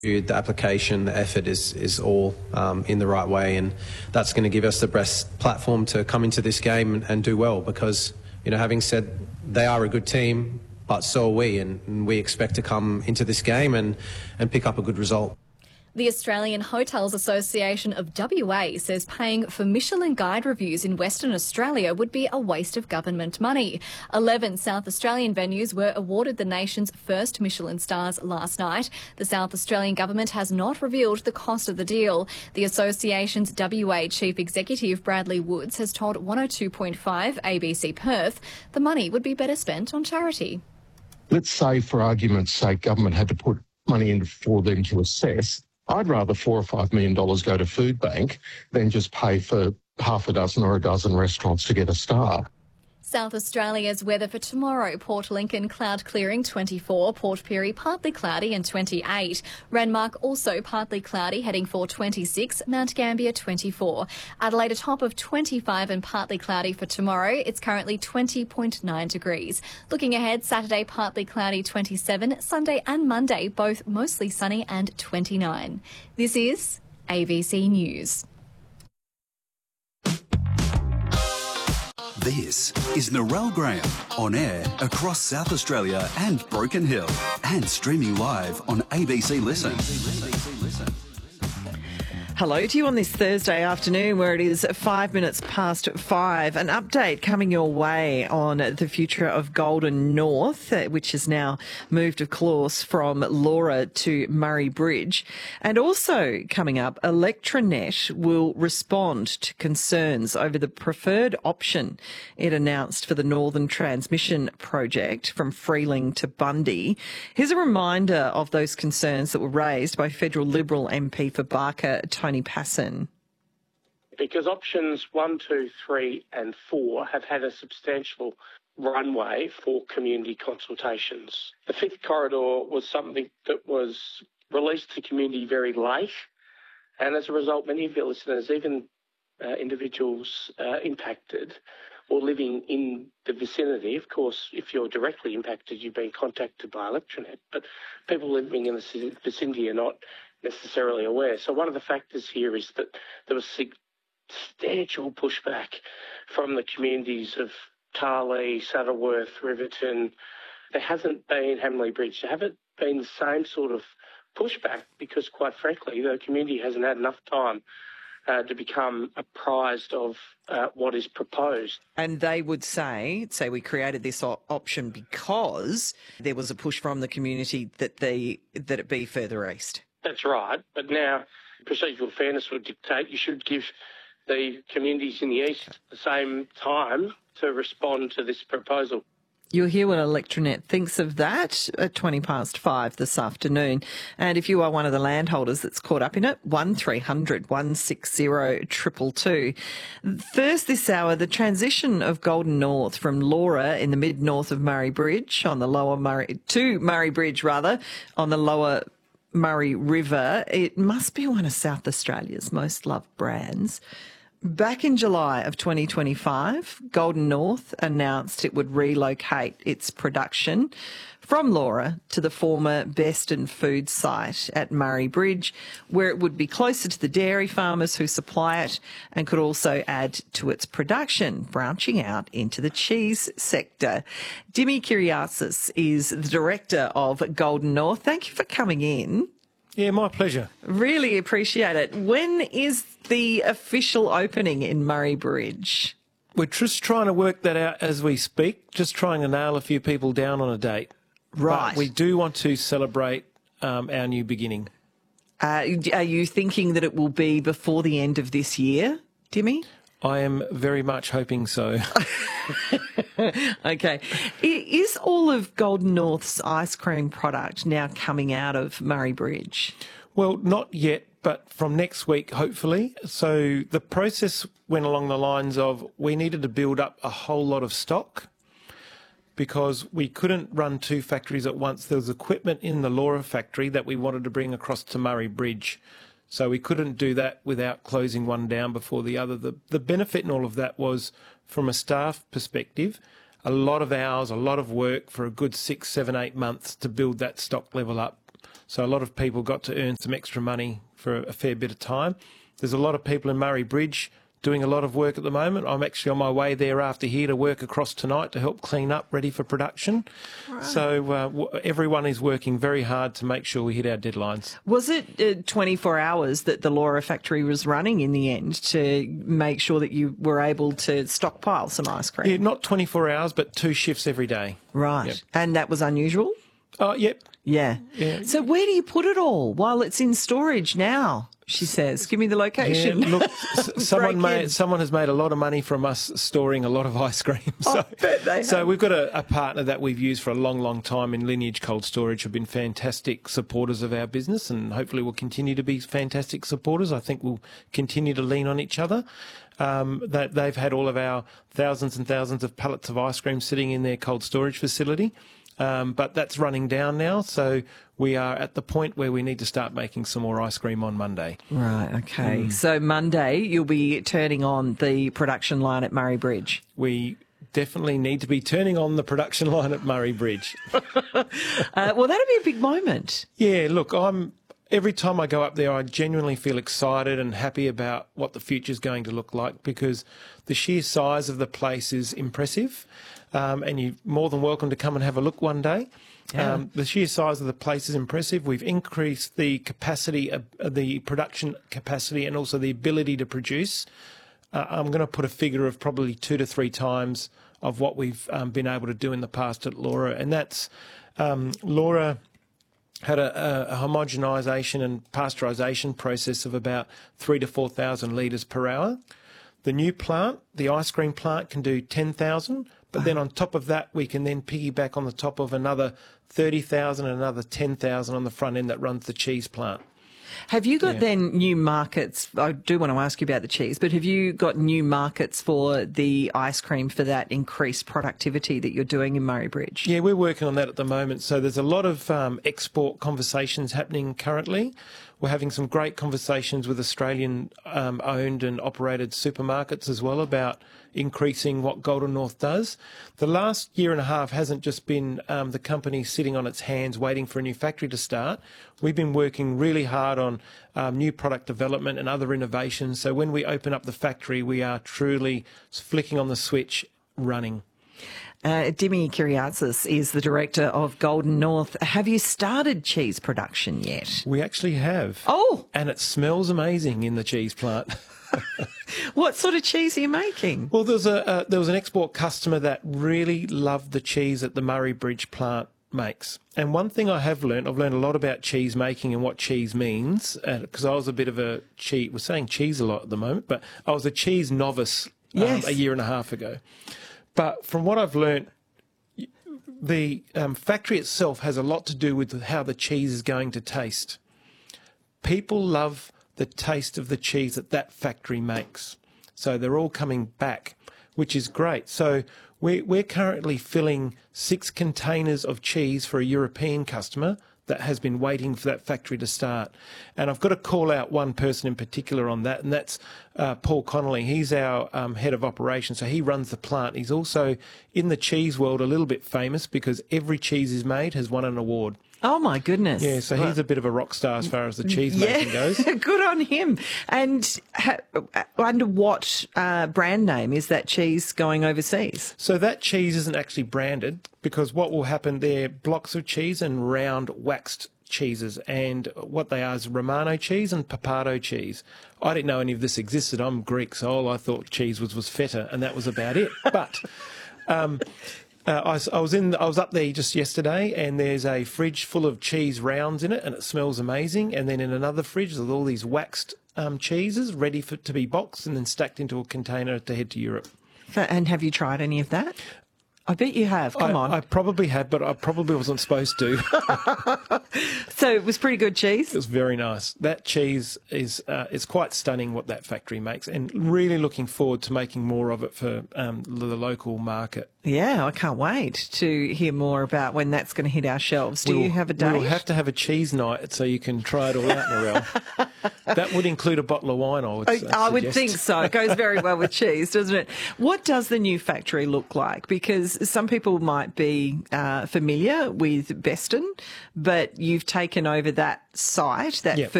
The application, the effort is all in the right way, and that's going to give us the best platform to come into this game and do well because, having said they are a good team, but so are we, and we expect to come into this game and pick up a good result. The Australian Hotels Association of WA says paying for Michelin guide reviews in Western Australia would be a waste of government money. 11 South Australian venues were awarded the nation's first Michelin stars last night. The South Australian government has not revealed the cost of the deal. The association's WA Chief Executive Bradley Woods has told 102.5 ABC Perth the money would be better spent on charity. Let's say, for argument's sake, government had to put money in for them to assess. I'd rather $4 or $5 million go to Food Bank than just pay for half a dozen or a dozen restaurants to get a star. South Australia's weather for tomorrow: Port Lincoln cloud clearing 24, Port Pirie partly cloudy and 28. Renmark also partly cloudy heading for 26, Mount Gambier 24. Adelaide a top of 25 and partly cloudy for tomorrow. It's currently 20.9 degrees. Looking ahead, Saturday partly cloudy 27, Sunday and Monday both mostly sunny and 29. This is ABC News. This is Narelle Graham, on air across South Australia and Broken Hill, and streaming live on ABC Listen. Hello to you on this Thursday afternoon where it is 5 minutes past 5. An update coming your way on the future of Golden North, which has now moved, of course, from Laura to Murray Bridge. And also coming up, Electranet will respond to concerns over the preferred option it announced for the Northern Transmission Project from Freeling to Bundy. Here's a reminder of those concerns that were raised by federal Liberal MP for Barker, Tony Passon. Because options 1, 2, 3 and 4 have had a substantial runway for community consultations. The fifth corridor was something that was released to community very late, and as a result, many of your listeners, even individuals impacted or living in the vicinity, of course, if you're directly impacted, you've been contacted by Electranet, but people living in the vicinity are not necessarily aware. So one of the factors here is that there was substantial pushback from the communities of Tarlee, Saddleworth, Riverton. There hasn't been Hamley Bridge. There haven't been the same sort of pushback because, quite frankly, the community hasn't had enough time to become apprised of what is proposed. And they would say we created this option because there was a push from the community that it be further east. That's right. But now procedural fairness would dictate you should give the communities in the east the same time to respond to this proposal. You'll hear what Electranet thinks of that at 5:20 this afternoon. And if you are one of the landholders that's caught up in it, 1300 160 222. First this hour, the transition of Golden North from Laura in the mid-north of Murray Bridge on the lower Murray to Murray Bridge rather on the lower Murray River. It must be one of South Australia's most loved brands. Back in July of 2025, Golden North announced it would relocate its production from Laura to the former Beston Food site at Murray Bridge, where it would be closer to the dairy farmers who supply it and could also add to its production, branching out into the cheese sector. Dimi Kyriasis is the director of Golden North. Thank you for coming in. Yeah, my pleasure. Really appreciate it. When is the official opening in Murray Bridge? We're just trying to work that out as we speak, just trying to nail a few people down on a date. Right. But we do want to celebrate our new beginning. Are you thinking that it will be before the end of this year, Dimmy? I am very much hoping so. Okay. Is all of Golden North's ice cream product now coming out of Murray Bridge? Well, not yet, but from next week, hopefully. So the process went along the lines of we needed to build up a whole lot of stock because we couldn't run two factories at once. There was equipment in the Laura factory that we wanted to bring across to Murray Bridge. So we couldn't do that without closing one down before the other. The benefit in all of that was, from a staff perspective, a lot of hours, a lot of work for a good 6, 7, 8 months to build that stock level up. So a lot of people got to earn some extra money for a fair bit of time. There's a lot of people in Murray Bridge doing a lot of work at the moment. I'm actually on my way there after here to work across tonight to help clean up, ready for production. Right. So everyone is working very hard to make sure we hit our deadlines. Was it 24 hours that the Laura factory was running in the end to make sure that you were able to stockpile some ice cream? Yeah, not 24 hours, but 2 shifts every day. Right. Yep. And that was unusual? Oh, yep. Yeah. So where do you put it all while it's in storage now? She says, give me the location. Yeah, look, someone has made a lot of money from us storing a lot of ice cream. So we've got a partner that we've used for a long, long time in Lineage Cold Storage, who've been fantastic supporters of our business, and hopefully will continue to be fantastic supporters. I think we'll continue to lean on each other. They've had all of our thousands and thousands of pallets of ice cream sitting in their cold storage facility. But that's running down now, so we are at the point where we need to start making some more ice cream on Monday. Right, okay. So Monday you'll be turning on the production line at Murray Bridge. We definitely need to be turning on the production line at Murray Bridge. Well, that'll be a big moment. Yeah, look, every time I go up there, I genuinely feel excited and happy about what the future is going to look like, because the sheer size of the place is impressive. And you're more than welcome to come and have a look one day. Yeah. The sheer size of the place is impressive. We've increased the capacity, the production capacity, and also the ability to produce. I'm going to put a figure of probably 2 to 3 times of what we've been able to do in the past at Laura. And that's Laura had a homogenisation and pasteurisation process of about 3,000 to 4,000 litres per hour. The new plant, the ice cream plant, can do 10,000. But then on top of that, we can then piggyback on the top of another 30,000 and another 10,000 on the front end that runs the cheese plant. Have you got then new markets? I do want to ask you about the cheese, but have you got new markets for the ice cream for that increased productivity that you're doing in Murray Bridge? Yeah, we're working on that at the moment. So there's a lot of export conversations happening currently. We're having some great conversations with Australian owned and operated supermarkets as well about increasing what Golden North does. The last year and a half hasn't just been the company sitting on its hands waiting for a new factory to start. We've been working really hard on new product development and other innovations. So when we open up the factory, we are truly flicking on the switch, running. Dimi Kyriazis is the director of Golden North. Have you started cheese production yet? We actually have. Oh! And it smells amazing in the cheese plant. What sort of cheese are you making? Well, there was an export customer that really loved the cheese that the Murray Bridge plant makes. And one thing I've learned a lot about cheese making and what cheese means, because I was a bit of a we're saying cheese a lot at the moment, but I was a cheese novice a year and a half ago. But from what I've learned, the factory itself has a lot to do with how the cheese is going to taste. People love the taste of the cheese that factory makes. So they're all coming back, which is great. So we're currently filling 6 containers of cheese for a European customer that has been waiting for that factory to start. And I've got to call out one person in particular on that, and that's Paul Connolly. He's our head of operations, so he runs the plant. He's also, in the cheese world, a little bit famous because every cheese he's made has won an award. Oh, my goodness. Yeah, so he's a bit of a rock star as far as the cheese making goes. Good on him. And under what brand name is that cheese going overseas? So that cheese isn't actually branded, because what will happen, they're blocks of cheese and round waxed cheeses, and what they are is Romano cheese and Papato cheese. I didn't know any of this existed. I'm Greek, so all I thought cheese was feta, and that was about it. But I was up there just yesterday, and there's a fridge full of cheese rounds in it, and it smells amazing. And then in another fridge, there's all these waxed cheeses ready to be boxed and then stacked into a container to head to Europe. And have you tried any of that? I bet you have. Come on. I probably have, but I probably wasn't supposed to. So it was pretty good cheese? It was very nice. That cheese is it's quite stunning what that factory makes, and really looking forward to making more of it for the local market. Yeah, I can't wait to hear more about when that's going to hit our shelves. Do you have a date? We'll have to have a cheese night so you can try it all out, Narelle. That would include a bottle of wine, I would I would think so. It goes very well with cheese, doesn't it? What does the new factory look like? Because some people might be familiar with Beston, but you've taken over that site, that